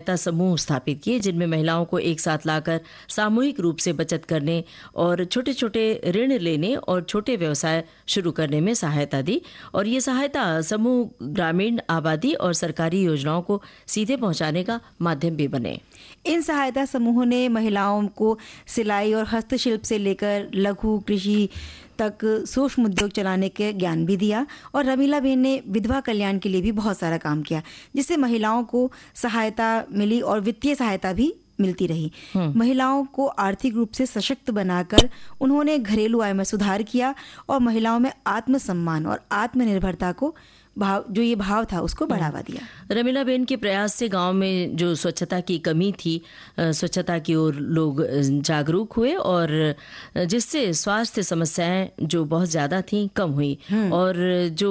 समूह स्थापित किए जिनमें महिलाओं को एक साथ लाकर सामूहिक रूप से बचत करने और छोटे छोटे ऋण लेने और छोटे व्यवसाय शुरू करने में सहायता दी। और ये सहायता समूह ग्रामीण आबादी और सरकारी योजनाओं को सीधे पहुंचाने का माध्यम भी बने। इन सहायता समूहों ने महिलाओं को सिलाई और हस्तशिल्प से लेकर लघु कृषि तक सूक्ष्म उद्योग चलाने के ज्ञान भी दिया। और रमीलाबेन ने विधवा कल्याण के लिए भी बहुत सारा काम किया, जिससे महिलाओं को सहायता मिली और वित्तीय सहायता भी मिलती रही। महिलाओं को आर्थिक रूप से सशक्त बनाकर उन्होंने घरेलू आय में सुधार किया और महिलाओं में आत्मसम्मान और आत्मनिर्भरता को जो ये भाव था उसको बढ़ावा दिया। रमीलाबेन के प्रयास से गांव में जो स्वच्छता की कमी थी, स्वच्छता की ओर लोग जागरूक हुए और जिससे स्वास्थ्य समस्याएं जो बहुत ज़्यादा थीं कम हुई और जो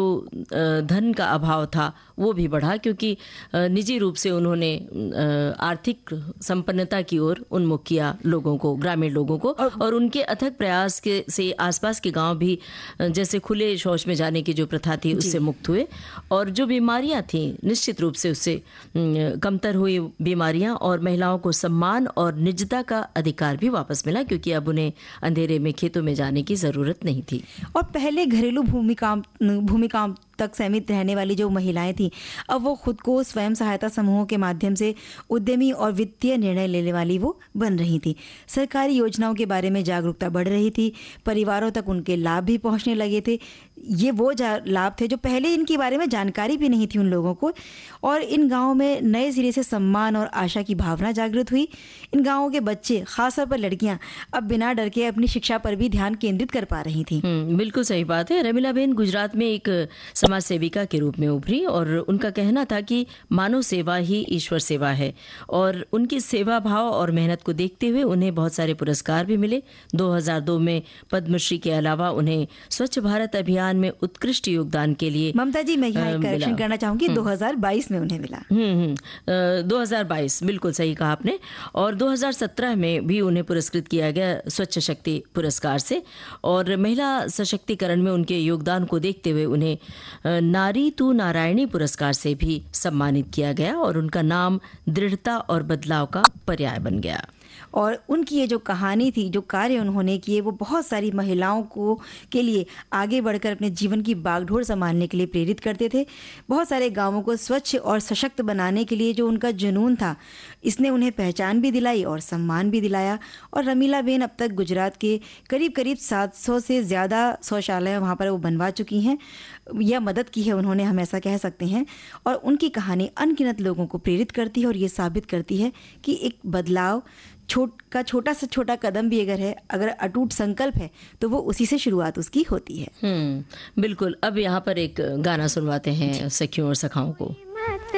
धन का अभाव था वो भी बढ़ा, क्योंकि निजी रूप से उन्होंने आर्थिक संपन्नता की ओर उन्मुख किया लोगों को, ग्रामीण लोगों को। और उनके अथक प्रयास से आसपास के गांव भी जैसे खुले शौच में जाने की जो प्रथा थी उससे मुक्त हुए और जो बीमारियां थी निश्चित रूप से उससे कमतर हुई बीमारियां, और महिलाओं को सम्मान और निजता का अधिकार भी वापस मिला, क्योंकि अब उन्हें अंधेरे में खेतों में जाने की जरूरत नहीं थी। और पहले घरेलू भूमिकाओं तक सीमित रहने वाली जो महिलाएं थीं, अब वो खुद को स्वयं सहायता समूहों के माध्यम से उद्यमी और वित्तीय निर्णय लेने वाली वो बन रही थी। सरकारी योजनाओं के बारे में जागरूकता बढ़ रही थी, परिवारों तक उनके लाभ भी पहुंचने लगे थे। ये वो लाभ थे जो पहले इनके बारे में जानकारी भी नहीं थी उन लोगों को। और इन गाँवों में नए सिरे से सम्मान और आशा की भावना जागृत हुई। इन गाँवों के बच्चे, खासतौर पर लड़कियां, अब बिना डर के अपनी शिक्षा पर भी ध्यान केंद्रित कर पा रही थी। बिल्कुल सही बात है। रमीलाबेन गुजरात में एक समाज सेविका के रूप में उभरी और उनका कहना था कि मानव सेवा ही ईश्वर सेवा है। और उनकी सेवा भाव और मेहनत को देखते हुए उन्हें बहुत सारे पुरस्कार भी मिले। 2002 में पद्मश्री के अलावा उन्हें स्वच्छ भारत अभियान में उत्कृष्ट योगदान के लिए, ममता जी मैं यहाँ करेक्शन करना चाहूंगी, 2022 में उन्हें मिला। 2022 बिल्कुल सही कहा आपने। और 2017 में भी उन्हें पुरस्कृत किया गया स्वच्छ शक्ति पुरस्कार से। और महिला सशक्तिकरण में उनके योगदान को देखते हुए उन्हें नारी तू नारायणी पुरस्कार से भी सम्मानित किया गया और उनका नाम दृढ़ता और बदलाव का पर्याय बन गया। और उनकी ये जो कहानी थी, जो कार्य उन्होंने किए, वो बहुत सारी महिलाओं को के लिए आगे बढ़कर अपने जीवन की बागडोर संभालने के लिए प्रेरित करते थे। बहुत सारे गांवों को स्वच्छ और सशक्त बनाने के लिए जो उनका जुनून था, इसने उन्हें पहचान भी दिलाई और सम्मान भी दिलाया। और रमीलाबेन अब तक गुजरात के करीब 700 से ज़्यादा शौचालय वहाँ पर वो बनवा चुकी हैं, या मदद की है उन्होंने, हम ऐसा कह सकते हैं। और उनकी कहानी अनगिनत लोगों को प्रेरित करती है और ये साबित करती है कि एक बदलाव छोटा से छोटा कदम भी अगर अटूट संकल्प है तो वो उसी से शुरुआत उसकी होती है। बिल्कुल। अब यहाँ पर एक गाना सुनवाते हैं सखियों और सखाओं को।